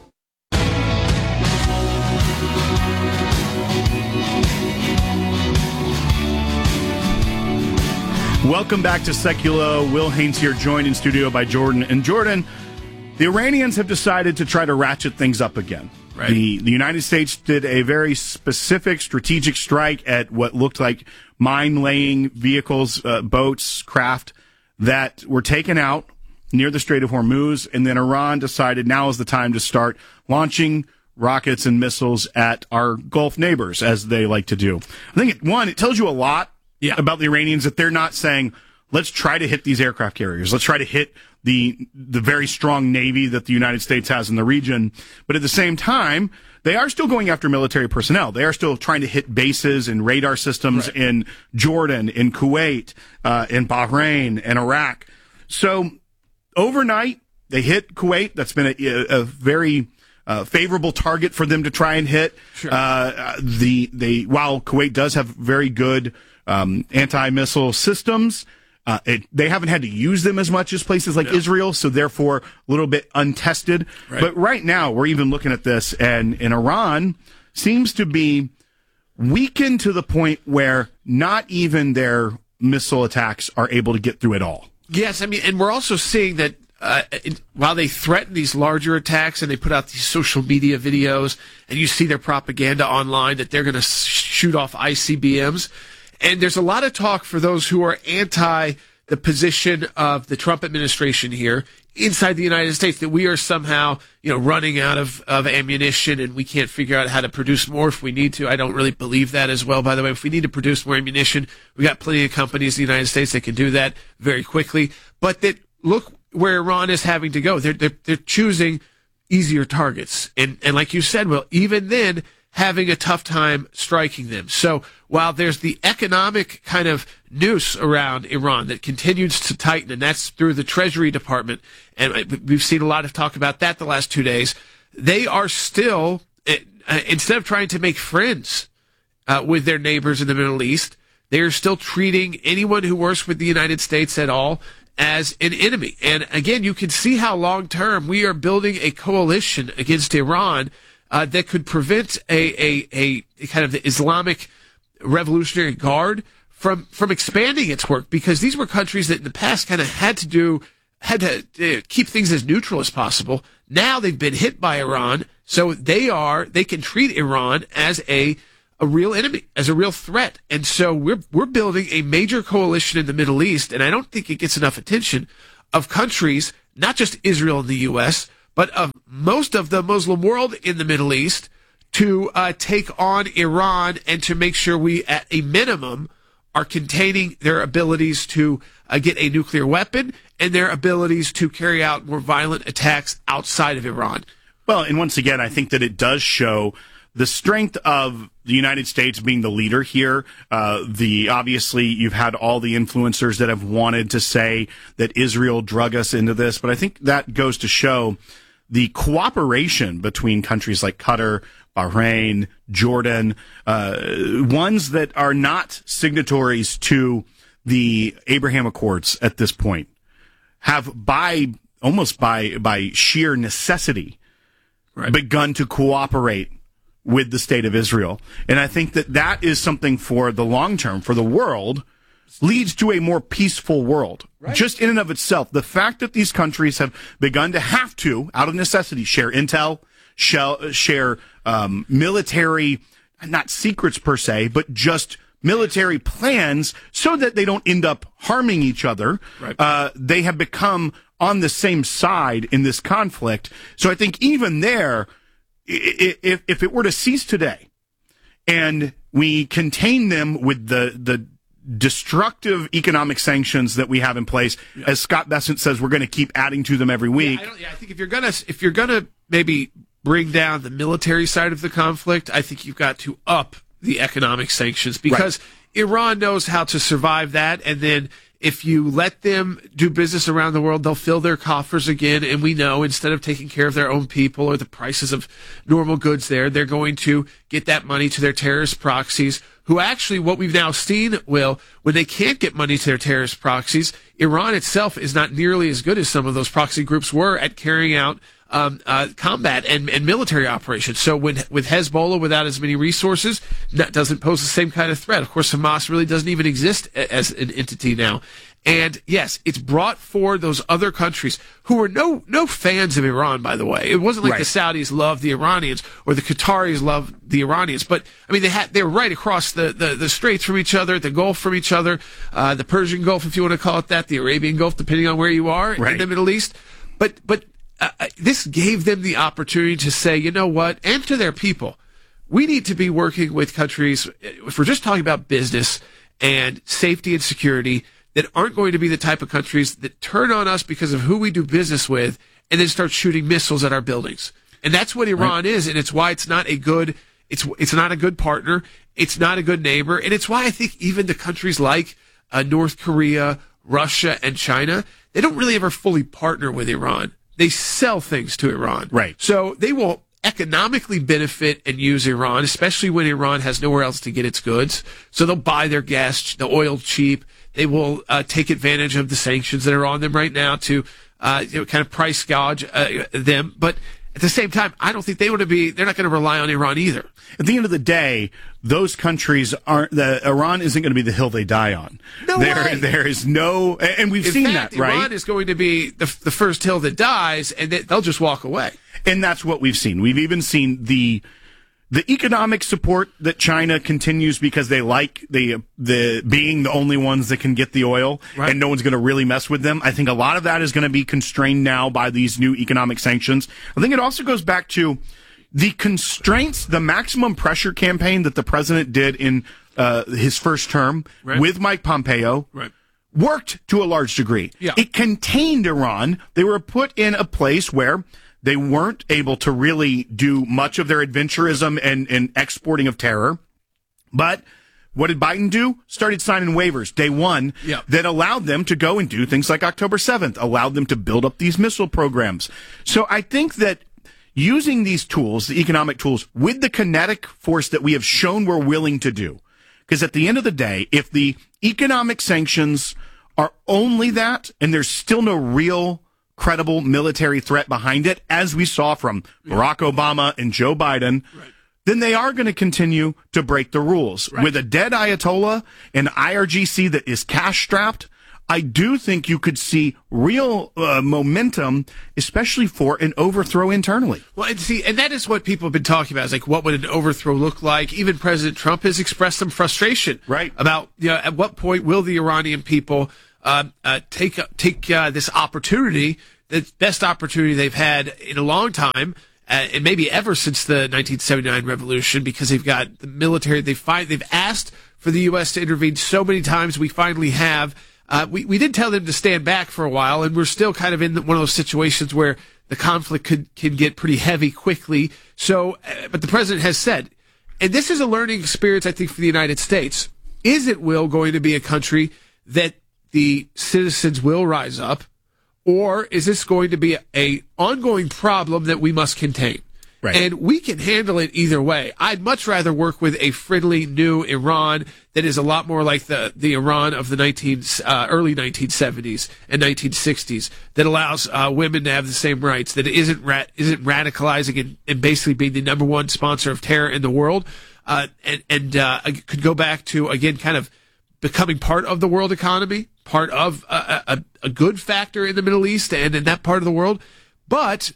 Welcome back to Seculo. Will Haynes here, joined in studio by Jordan. And Jordan, the Iranians have decided to try to ratchet things up again. Right. The, the United States did a very specific strategic strike at what looked like mine-laying vehicles, uh, boats, craft that were taken out near the Strait of Hormuz. And then Iran decided now is the time to start launching rockets and missiles at our Gulf neighbors, as they like to do. I think, it, one, it tells you a lot Yeah. about the Iranians, that they're not saying, let's try to hit these aircraft carriers. Let's try to hit the the very strong Navy that the United States has in the region. But at the same time, they are still going after military personnel. They are still trying to hit bases and radar systems right. in Jordan, in Kuwait, uh, in Bahrain, and Iraq. So overnight, they hit Kuwait. That's been a, a very Uh, favorable target for them to try and hit. Sure. Uh, the they while Kuwait does have very good um, anti-missile systems, uh, it, they haven't had to use them as much as places like no. Israel, so therefore a little bit untested. Right. But right now, we're even looking at this, and in Iran seems to be weakened to the point where not even their missile attacks are able to get through at all. Yes, I mean, and we're also seeing that Uh, it, while they threaten these larger attacks and they put out these social media videos, and you see their propaganda online that they're going to shoot off I C B Ms, and there's a lot of talk for those who are anti the position of the Trump administration here inside the United States, that we are somehow, you know, running out of, of ammunition and we can't figure out how to produce more if we need to. I don't really believe that as well, by the way. If we need to produce more ammunition, we got plenty of companies in the United States that can do that very quickly. But that, look where Iran is having to go. They're, they're, they're choosing easier targets. And, and like you said, well, even then, having a tough time striking them. So while there's the economic kind of noose around Iran that continues to tighten, and that's through the Treasury Department, and we've seen a lot of talk about that the last two days, they are still, uh, instead of trying to make friends uh, with their neighbors in the Middle East, they are still treating anyone who works with the United States at all as an enemy. And again, you can see how long term we are building a coalition against Iran uh, that could prevent a, a, a, a kind of the Islamic Revolutionary Guard from, from expanding its work, because these were countries that in the past kind of had to do, had to uh, keep things as neutral as possible. Now they've been hit by Iran, so they are, they can treat Iran as a a real enemy, as a real threat. And so we're we're building a major coalition in the Middle East, and I don't think it gets enough attention, of countries, not just Israel and the U S, but of most of the Muslim world in the Middle East, to uh, take on Iran and to make sure we, at a minimum, are containing their abilities to uh, get a nuclear weapon and their abilities to carry out more violent attacks outside of Iran. Well, and once again, I think that it does show the strength of the United States being the leader here. Uh, the obviously, you've had all the influencers that have wanted to say that Israel drug us into this, but I think that goes to show the cooperation between countries like Qatar, Bahrain, Jordan, uh, ones that are not signatories to the Abraham Accords at this point, have by almost by by sheer necessity right. begun to cooperate with the state of Israel. And I think that that is something for the long term, for the world, leads to a more peaceful world. Right. Just in and of itself, the fact that these countries have begun to have to, out of necessity, share intel, share um, military, not secrets per se, but just military plans so that they don't end up harming each other. Right. Uh, they have become on the same side in this conflict. So I think even there, if, if it were to cease today and we contain them with the, the destructive economic sanctions that we have in place, yeah. as Scott Bessent says, we're going to keep adding to them every week. Yeah, I, don't, yeah, I think if you're gonna if you're gonna maybe bring down the military side of the conflict, I think you've got to up the economic sanctions because right. Iran knows how to survive that, and then if you let them do business around the world, they'll fill their coffers again. And we know instead of taking care of their own people or the prices of normal goods there, they're going to get that money to their terrorist proxies, who actually, what we've now seen, Will, when they can't get money to their terrorist proxies, Iran itself is not nearly as good as some of those proxy groups were at carrying out Um, uh, combat and, and military operations. So when, with Hezbollah without as many resources, that doesn't pose the same kind of threat. Of course, Hamas really doesn't even exist as an entity now. And yes, it's brought forward those other countries who are no, no fans of Iran, by the way. It wasn't like right. the Saudis loved the Iranians or the Qataris loved the Iranians, but I mean, they had, they were right across the, the, the straits from each other, the Gulf from each other, uh, the Persian Gulf, if you want to call it that, the Arabian Gulf, depending on where you are right. in the Middle East. But, but, Uh, this gave them the opportunity to say, you know what, and to their people, we need to be working with countries, if we're just talking about business and safety and security, that aren't going to be the type of countries that turn on us because of who we do business with and then start shooting missiles at our buildings. And that's what Iran right. is, and it's why it's not a good, it's, it's not a good partner, it's not a good neighbor, and it's why I think even the countries like uh, North Korea, Russia, and China, they don't really ever fully partner with Iran. They sell things to Iran. Right. So they will economically benefit and use Iran, especially when Iran has nowhere else to get its goods. So they'll buy their gas, the oil cheap. They will uh, take advantage of the sanctions that are on them right now to uh, you know, kind of price gouge uh, them. But at the same time, I don't think they want to be, they're not going to rely on Iran either. At the end of the day, those countries aren't, the, Iran isn't going to be the hill they die on. No there, way. There is no, and we've In seen fact, that, right? Iran is going to be the, the first hill that dies, and they, they'll just walk away. And that's what we've seen. We've even seen the, the economic support that China continues because they like the the being the only ones that can get the oil, right. and no one's going to really mess with them. I think a lot of that is going to be constrained now by these new economic sanctions. I think it also goes back to the constraints, the maximum pressure campaign that the president did in uh, his first term right. with Mike Pompeo. Right. Worked to a large degree. Yeah. It contained Iran. They were put in a place where they weren't able to really do much of their adventurism and, and exporting of terror. But what did Biden do? Started signing waivers day one yeah. that allowed them to go and do things like October seventh, allowed them to build up these missile programs. So I think that using these tools, the economic tools, with the kinetic force that we have shown we're willing to do, because at the end of the day, if the economic sanctions are only that and there's still no real credible military threat behind it, as we saw from Barack Obama and Joe Biden, right. then they are going to continue to break the rules. Right. With a dead Ayatollah and I R G C that is cash-strapped, I do think you could see real uh, momentum, especially for an overthrow internally. Well, and see, and that is what people have been talking about. Is like, what would an overthrow look like? Even President Trump has expressed some frustration, right, about you know at what point will the Iranian people uh, uh, take take uh, this opportunity, the best opportunity they've had in a long time, uh, and maybe ever since the nineteen seventy-nine revolution, because they've got the military. They find they've asked for the U S to intervene so many times. We finally have. Uh, we, we did tell them to stand back for a while, and we're still kind of in the, one of those situations where the conflict could, can get pretty heavy quickly. So, uh, but the president has said, and this is a learning experience, I think, for the United States. Is it, Will, going to be a country that the citizens will rise up, or is this going to be a, a ongoing problem that we must contain? Right. And we can handle it either way. I'd much rather work with a friendly new Iran that is a lot more like the, the Iran of the nineteen, uh, early nineteen seventies and nineteen sixties, that allows uh, women to have the same rights, that isn't rat, isn't radicalizing and, and basically being the number one sponsor of terror in the world, uh, and, and uh, could go back to, again, kind of becoming part of the world economy, part of a, a, a good factor in the Middle East and in that part of the world. But if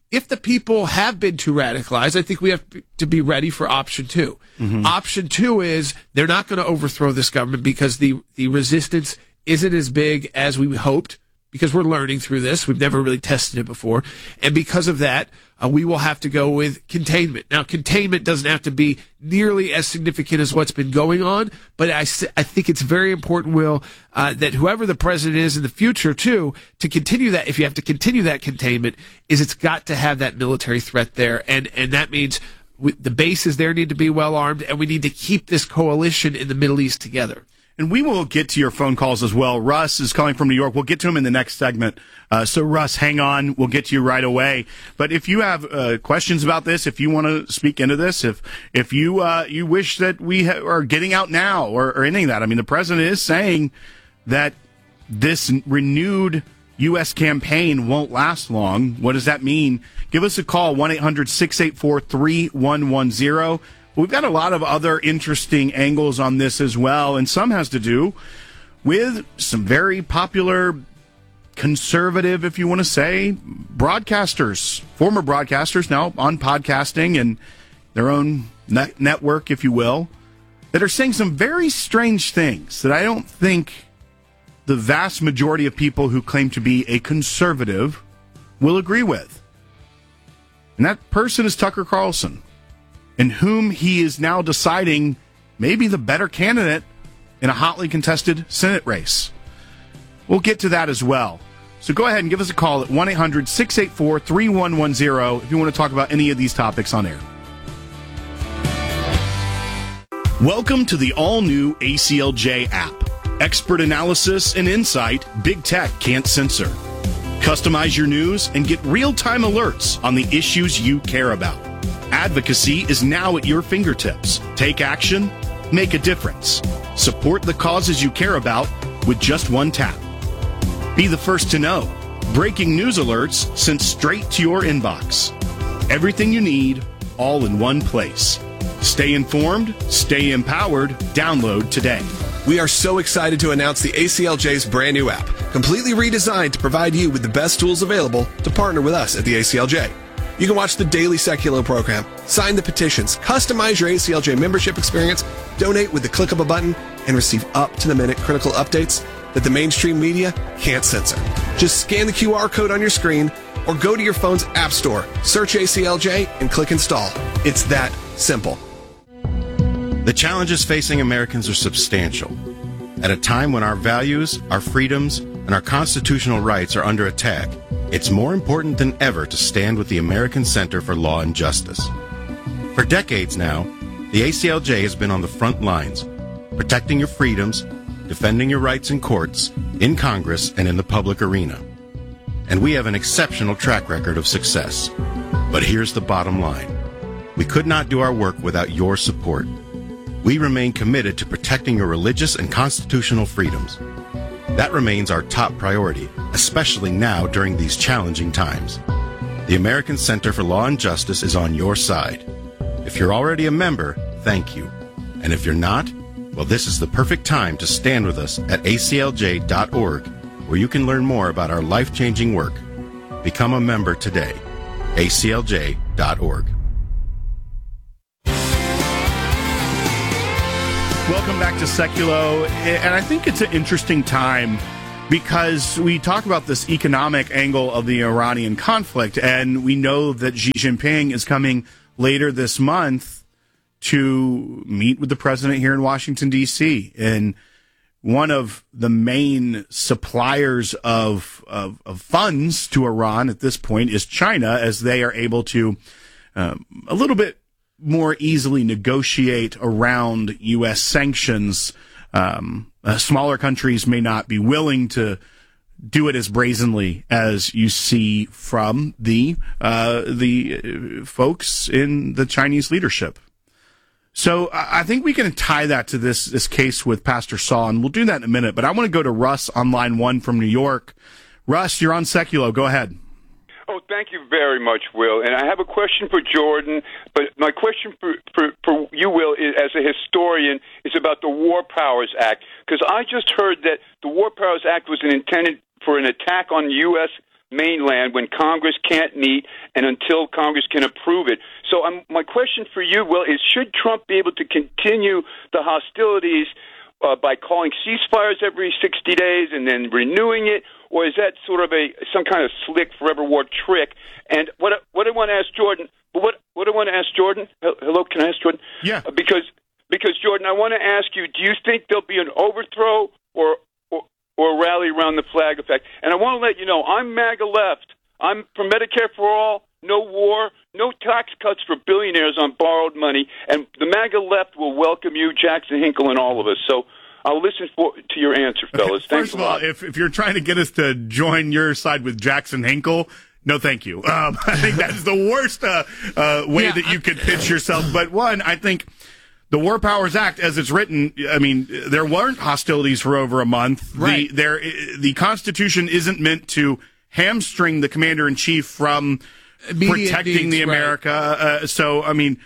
if the people have been too radicalized, I think we have to be ready for option two. Mm-hmm. Option two is they're not going to overthrow this government because the, the resistance isn't as big as we hoped, because we're learning through this. We've never really tested it before. And because of that, uh, we will have to go with containment. Now, containment doesn't have to be nearly as significant as what's been going on, but I, I think it's very important, Will, uh, that whoever the president is in the future, too, to continue that, if you have to continue that containment, is it's got to have that military threat there. And, and that means we, the bases there need to be well armed, and we need to keep this coalition in the Middle East together. And we will get to your phone calls as well. Russ is calling from New York. We'll get to him in the next segment. Uh, so, Russ, hang on. We'll get to you right away. But if you have uh, questions about this, if you want to speak into this, if if you uh, you wish that we ha- are getting out now or, or anything of that, I mean, the president is saying that this renewed U S campaign won't last long. What does that mean? Give us a call, one eight hundred six eight four three one one zero. We've got a lot of other interesting angles on this as well, and some has to do with some very popular conservative, if you want to say, broadcasters, former broadcasters now on podcasting and their own net- network, if you will, that are saying some very strange things that I don't think the vast majority of people who claim to be a conservative will agree with. And that person is Tucker Carlson, in whom he is now deciding maybe the better candidate in a hotly contested Senate race. We'll get to that as well. So go ahead and give us a call at one eight hundred six eight four three one one zero if you want to talk about any of these topics on air. Welcome to the all-new A C L J app. Expert analysis and insight big tech can't censor. Customize your news and get real-time alerts on the issues you care about. Advocacy is now at your fingertips. Take action, make a difference. Support the causes you care about with just one tap. Be the first to know. Breaking news alerts sent straight to your inbox. Everything you need, all in one place. Stay informed, stay empowered. Download today. We are so excited to announce the A C L J's brand new app, completely redesigned to provide you with the best tools available to partner with us at the A C L J. You can watch the daily Secular program, sign the petitions, customize your A C L J membership experience, donate with the click of a button, and receive up-to-the-minute critical updates that the mainstream media can't censor. Just scan the Q R code on your screen or go to your phone's app store, search A C L J, and click install. It's that simple. The challenges facing Americans are substantial. At a time when our values, our freedoms, and our constitutional rights are under attack, it's more important than ever to stand with the American Center for Law and Justice. For decades now, the A C L J has been on the front lines, protecting your freedoms, defending your rights in courts, in Congress, and in the public arena. And we have an exceptional track record of success. But here's the bottom line. We could not do our work without your support. We remain committed to protecting your religious and constitutional freedoms. That remains our top priority, especially now during these challenging times. The American Center for Law and Justice is on your side. If you're already a member, thank you. And if you're not, well, this is the perfect time to stand with us at A C L J dot org, where you can learn more about our life-changing work. Become a member today. A C L J dot org. Welcome back to Seculo, and I think it's an interesting time because we talk about this economic angle of the Iranian conflict, and we know that Xi Jinping is coming later this month to meet with the president here in Washington, D C, and one of the main suppliers of, of, of funds to Iran at this point is China, as they are able to um, a little bit more easily negotiate around U S sanctions. Um, uh, smaller countries may not be willing to do it as brazenly as you see from the uh, the folks in the Chinese leadership. So I think we can tie that to this this case with Pastor Saul, and we'll do that in a minute. But I want to go to Russ on line one from New York. Russ, you're on Seculo. Go ahead. Oh, thank you very much, Will. And I have a question for Jordan, but my question for, for, for you, Will, is, as a historian, is about the War Powers Act. Because I just heard that the War Powers Act was intended for an attack on U S mainland when Congress can't meet and until Congress can approve it. So um, my question for you, Will, is should Trump be able to continue the hostilities uh, by calling ceasefires every sixty days and then renewing it, or is that sort of a some kind of slick forever war trick? And what what I want to ask Jordan, but what what I want to ask Jordan, hello, can I ask Jordan? Yeah. Uh, because because Jordan, I want to ask you, do you think there'll be an overthrow or or, or a rally around the flag effect? And I want to let you know, I'm MAGA left. I'm for Medicare for all, no war, no tax cuts for billionaires on borrowed money, and the MAGA left will welcome you, Jackson Hinkle, and all of us. So I'll listen for, to your answer, fellas. Okay, Thanks first a of all, lot. if, if you're trying to get us to join your side with Jackson Hinkle, no thank you. Um, I think that's the worst uh, uh, way Yeah, that you could pitch yourself. But one, I think the War Powers Act, as it's written, I mean, there weren't hostilities for over a month. Right. The, there, the Constitution isn't meant to hamstring the commander-in-chief from Immediate protecting needs, the right. America. Uh, so, I mean,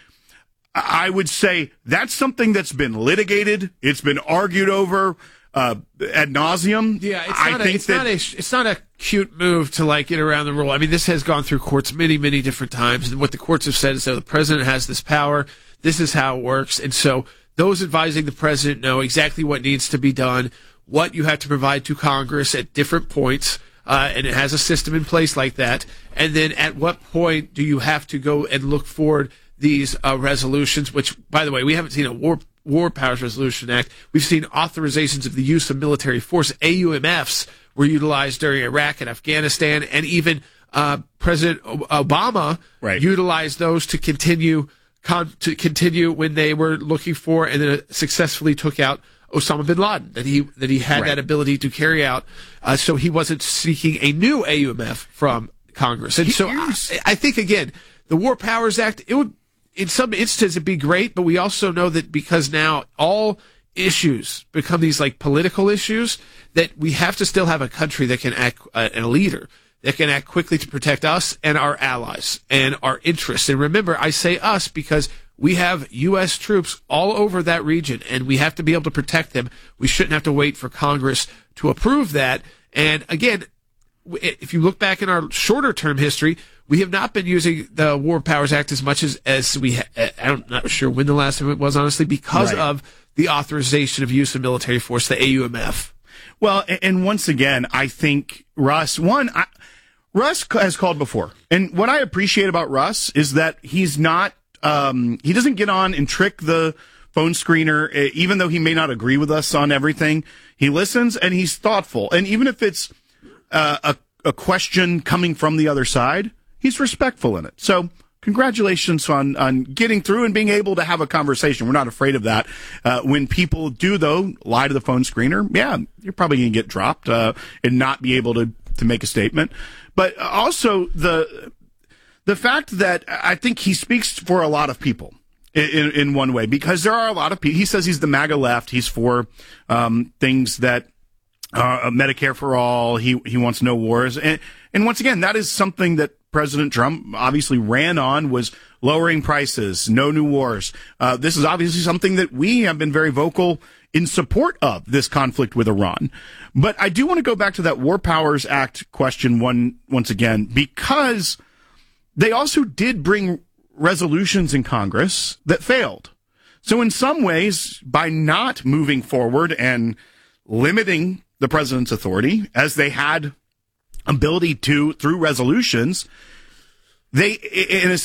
I would say that's something that's been litigated. It's been argued over uh, ad nauseum. Yeah, it's I not, a, think it's, that, not a, it's not a cute move to like get around the rule. I mean, this has gone through courts many, many different times, and what the courts have said is that the president has this power. This is how it works, and so those advising the president know exactly what needs to be done, what you have to provide to Congress at different points. Uh, and it has a system in place like that. And then at what point do you have to go and look forward these uh, resolutions, which, by the way, we haven't seen a War War Powers Resolution Act. We've seen authorizations of the use of military force. A U M Fs were utilized during Iraq and Afghanistan, and even uh, President Obama right. utilized those to continue con- to continue when they were looking for and then successfully took out Osama bin Laden, that he that he had right. that ability to carry out, uh, so he wasn't seeking a new A U M F from Congress. And so I, I think, again, the War Powers Act, it would, in some instances, it'd be great, but we also know that because now all issues become these like political issues, that we have to still have a country that can act, uh, and a leader that can act quickly to protect us and our allies and our interests. And remember, I say us because we have U S troops all over that region, and we have to be able to protect them. We shouldn't have to wait for Congress to approve that. And again, if you look back in our shorter term history, we have not been using the War Powers Act as much as, as we, ha- I'm not sure when the last time it was, honestly, because right. of the authorization of use of military force, the A U M F. Well, and once again, I think Russ, one, I, Russ has called before. And what I appreciate about Russ is that he's not, Um, he doesn't get on and trick the phone screener, even though he may not agree with us on everything. He listens and he's thoughtful. And even if it's uh, a, a question coming from the other side, he's respectful in it. So congratulations on, on getting through and being able to have a conversation. We're not afraid of that. Uh, when people do, though, lie to the phone screener, yeah, you're probably going to get dropped uh, and not be able to, to make a statement. But also the... The fact that I think he speaks for a lot of people in, in one way, because there are a lot of people. He says he's the MAGA left. He's for um, things that uh, Medicare for all. He he wants no wars. And, and once again, that is something that President Trump obviously ran on, was lowering prices, no new wars. Uh, this is obviously something that we have been very vocal in support of, this conflict with Iran. But I do want to go back to that War Powers Act question one once again, because they also did bring resolutions in Congress that failed. So in some ways, by not moving forward and limiting the president's authority, as they had ability to through resolutions, they, in a,